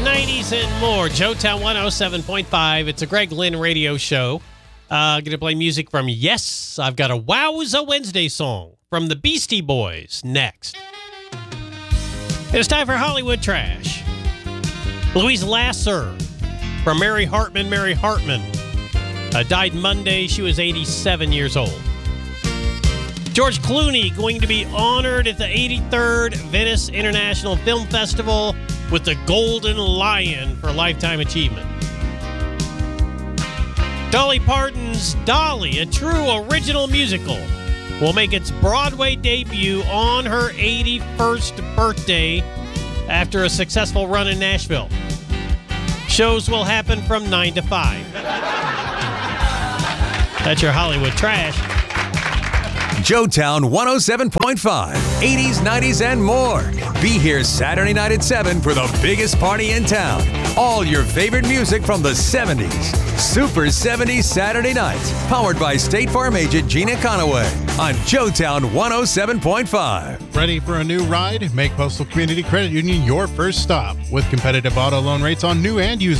90s, and more. Joetown 107.5. It's a Greg Lynn radio show. Going to play music from Yes. I've got a Wowza Wednesday song from the Beastie Boys next. It's time for Hollywood Trash. Louise Lasser from Mary Hartman. Mary Hartman died Monday. She was 87 years old. George Clooney going to be honored at the 83rd Venice International Film Festival with the Golden Lion for Lifetime Achievement. Dolly Parton's Dolly, a true original musical, will make its Broadway debut on her 81st birthday after a successful run in Nashville. Shows will happen from 9 to 5. That's your Hollywood Trash. Joetown 107.5, 80s, 90s, and more. Be here Saturday night at 7 for the biggest party in town. All your favorite music from the 70s. Super 70s Saturday nights. Powered by State Farm agent Gina Conaway on Joetown 107.5. Ready for a new ride? Make Postal Community Credit Union your first stop. With competitive auto loan rates on new and used